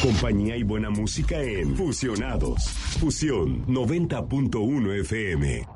Compañía y buena música en Fusionados. Fusión 90.1 FM.